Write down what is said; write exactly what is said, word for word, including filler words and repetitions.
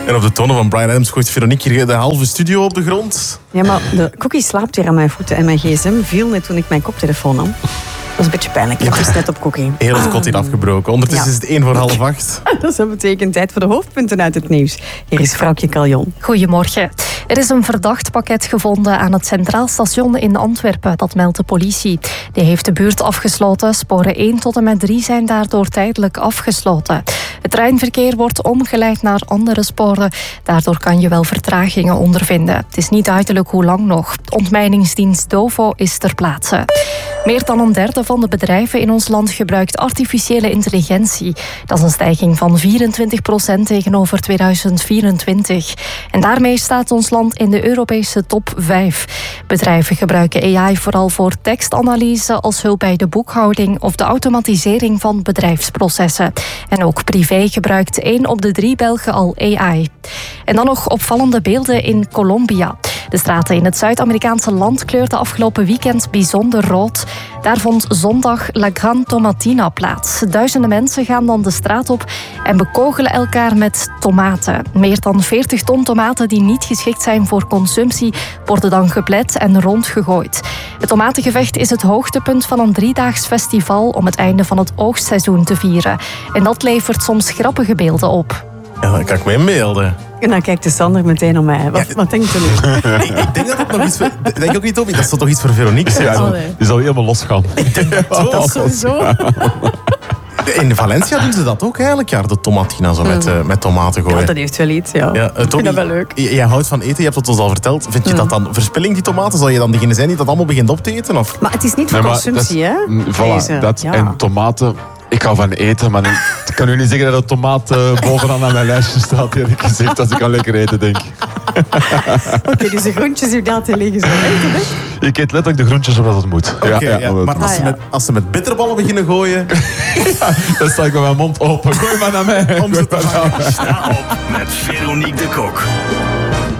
En op de tonen van Bryan Adams gooit Veronique hier de halve studio op de grond. Ja, maar de cookie slaapt weer aan mijn voeten en mijn gsm viel net toen ik mijn koptelefoon nam. Dat is een beetje pijnlijk. Ik was net op cookie. Heel het kot hier afgebroken. Ondertussen Ja. is het één voor half acht. Dat betekent tijd voor de hoofdpunten uit het nieuws. Hier is Vrouwtje Caljon. Goedemorgen. Er is een verdacht pakket gevonden aan het Centraal Station in Antwerpen. Dat meldt de politie. Die heeft de buurt afgesloten. Sporen één tot en met drie zijn daardoor tijdelijk afgesloten. Het treinverkeer wordt omgeleid naar andere sporen. Daardoor kan je wel vertragingen ondervinden. Het is niet duidelijk hoe lang nog. Ontmijningsdienst Dovo is ter plaatse. Meer dan een derde van de bedrijven in ons land gebruikt artificiële intelligentie. Dat is een stijging van vierentwintig procent tegenover tweeduizend vierentwintig. En daarmee staat ons land in de Europese top vijf. Bedrijven gebruiken A I vooral voor tekstanalyse als hulp bij de boekhouding of de automatisering van bedrijfsprocessen. En ook privé gebruikt één op de drie Belgen al A I. En dan nog opvallende beelden in Colombia. De straten in het Zuid-Amerikaanse land kleurden afgelopen weekend bijzonder rood. Daar vond zondag La Gran Tomatina plaats. Duizenden mensen gaan dan de straat op en bekogelen elkaar met tomaten. Meer dan veertig ton tomaten die niet geschikt zijn voor consumptie worden dan geplet en rondgegooid. Het tomatengevecht is het hoogtepunt van een driedaags festival om het einde van het oogstseizoen te vieren. En dat levert soms grappige beelden op. Ja, dat kan ik me inbeelden. En dan kijkt de Sander meteen om mij. Wat, Ja. wat denkt u nu? Nee, ik denk dat het nog iets voor... Denk je ook niet, Toby? Dat is toch iets voor Veronique zijn? Ja. Zo. Allee. Die zal helemaal losgaan. Dat sowieso. In Valencia doen ze dat ook elk jaar, de tomatina, zo met, uh, met tomaten gooien. Ja, dat heeft wel iets, ja. Ja, uh, Ik vind Toby, dat wel leuk. j- jij houdt van eten, je hebt het ons al verteld. Vind je Mm. dat dan verspilling, die tomaten? Zal je dan degene zijn die dat allemaal begint op te eten? Of? Maar het is niet voor Nee, maar consumptie, dat hè? is- mm, Voilà, Deze, dat ja. en tomaten. Ik hou van eten, maar ik kan u niet zeggen dat een tomaat uh, bovenaan aan mijn lijstje staat, eerlijk gezegd, als ik aan lekker eten denk. Oké, okay, dus de groentjes die daar te liggen zijn. Echt, hè? Ik eet letterlijk de groentjes zoals het moet. Oké, ja, maar als, Ah, ze ja. met, als ze met bitterballen beginnen gooien... Dan sta ik met mijn mond open. Gooi maar naar mij. Om ze te Gooi maar naar mij. Sta op met Veronique de Kok.